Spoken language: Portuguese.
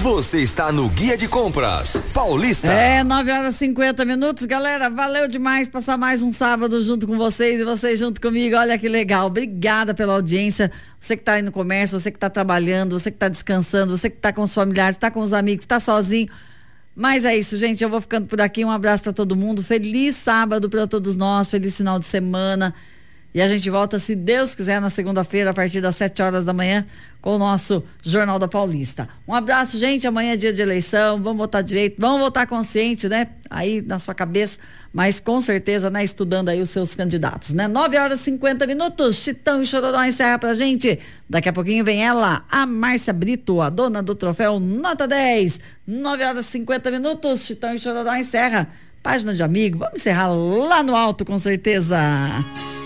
Você está no Guia de Compras Paulista. 9h50, galera, valeu demais passar mais um sábado junto com vocês e vocês junto comigo, olha que legal, obrigada pela audiência, você que tá aí no comércio, você que tá trabalhando, você que tá descansando, você que tá com os familiares, tá com os amigos, tá sozinho, mas é isso, gente, eu vou ficando por aqui, um abraço para todo mundo, feliz sábado para todos nós, feliz final de semana. E a gente volta, se Deus quiser, na segunda-feira, a partir das 7h da manhã, com o nosso Jornal da Paulista. Um abraço, gente. Amanhã é dia de eleição. Vamos votar direito, vamos votar consciente, né? Aí na sua cabeça, mas com certeza, né? Estudando aí os seus candidatos, né? 9h50. Chitão e Chororó encerra pra gente. Daqui a pouquinho vem ela, a Márcia Brito, a dona do troféu Nota 10. 9h50. Chitão e Chororó encerra. Página de amigo. Vamos encerrar lá no alto, com certeza.